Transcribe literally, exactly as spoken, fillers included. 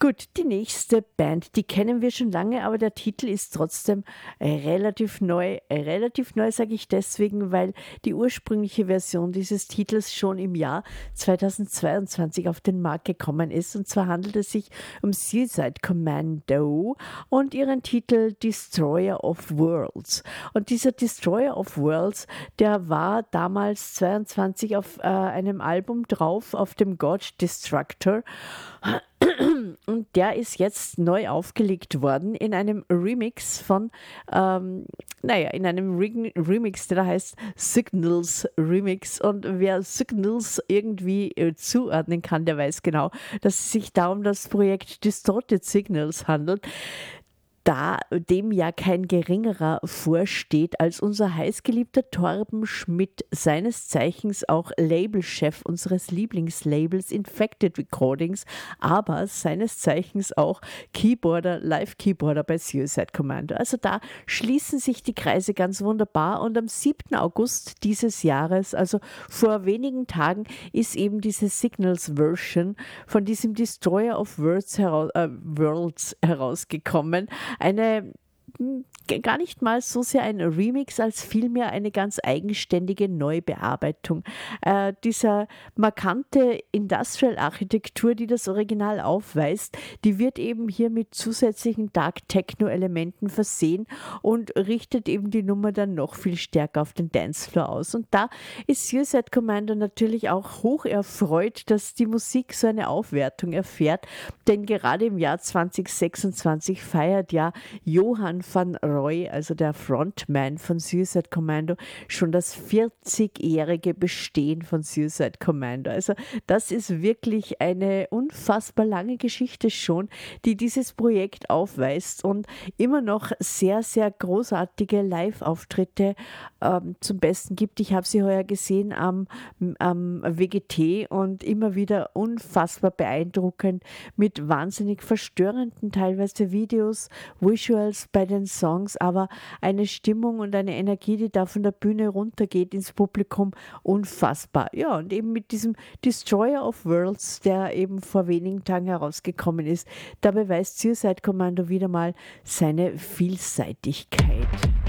Gut, die nächste Band, die kennen wir schon lange, aber der Titel ist trotzdem äh, relativ neu. Äh, relativ neu sage ich deswegen, weil die ursprüngliche Version dieses Titels schon im Jahr zweitausendzweiundzwanzig auf den Markt gekommen ist. Und zwar handelt es sich um Suicide Commando und ihren Titel Destroyer of Worlds. Und dieser Destroyer of Worlds, der war damals zweiundzwanzig auf äh, einem Album drauf, auf dem God Destructor. Und der ist jetzt neu aufgelegt worden in einem Remix von, ähm, naja, in einem Re- Remix, der da heißt Signals Remix. Und wer Signals irgendwie äh, zuordnen kann, der weiß genau, dass es sich da um das Projekt Distorted Signals handelt. Da dem ja kein geringerer vorsteht als unser heißgeliebter Torben Schmidt, seines Zeichens auch Labelchef unseres Lieblingslabels Infected Recordings, aber seines Zeichens auch Keyboarder, Live-Keyboarder bei Suicide Commando. Also da schließen sich die Kreise ganz wunderbar und am siebten August dieses Jahres, also vor wenigen Tagen, ist eben diese Signals-Version von diesem Destroyer of Worlds, heraus, äh, Worlds herausgekommen. Eine gar nicht mal so sehr ein Remix, als vielmehr eine ganz eigenständige Neubearbeitung. Äh, dieser markante Industrial-Architektur, die das Original aufweist, die wird eben hier mit zusätzlichen Dark-Techno-Elementen versehen und richtet eben die Nummer dann noch viel stärker auf den Dancefloor aus. Und da ist Suicide Commando natürlich auch hoch erfreut, dass die Musik so eine Aufwertung erfährt, denn gerade im Jahr zwanzig sechsundzwanzig feiert ja Johann van Roy, also der Frontman von Suicide Commando, schon das vierzigjährige Bestehen von Suicide Commando. Also das ist wirklich eine unfassbar lange Geschichte schon, die dieses Projekt aufweist und immer noch sehr, sehr großartige Live-Auftritte ähm, zum Besten gibt. Ich habe sie heuer gesehen am, am W G T und immer wieder unfassbar beeindruckend mit wahnsinnig verstörenden teilweise Videos, Visuals bei den Songs, aber eine Stimmung und eine Energie, die da von der Bühne runtergeht ins Publikum, unfassbar. Ja, und eben mit diesem Destroyer of Worlds, der eben vor wenigen Tagen herausgekommen ist, da beweist Suicide Commando wieder mal seine Vielseitigkeit.